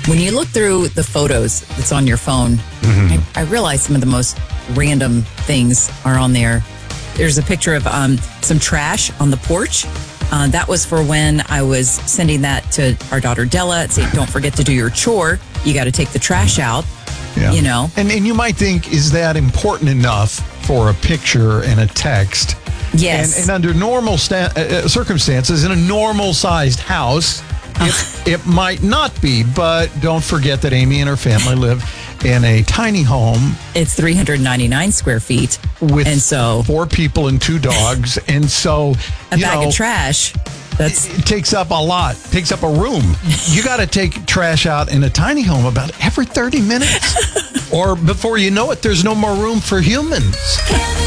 When you look through the photos that's on your phone, I realize some of the most random things are on there. There's a picture of some trash on the porch. That was for when I was sending that to our daughter Della. It said, don't forget to do your chore. You got to take the trash out, you know. And you might think, is that important enough for a picture and a text? Yes. And under normal circumstances, in a normal-sized house, it might not be. But don't forget that Amy and her family live in a tiny home. It's 399 square feet. With 4 people and 2 dogs. And so, a bag of trash. It takes up a lot. Takes up a room. You got to take trash out in a tiny home about every 30 minutes. Or before you know it, there's no more room for humans.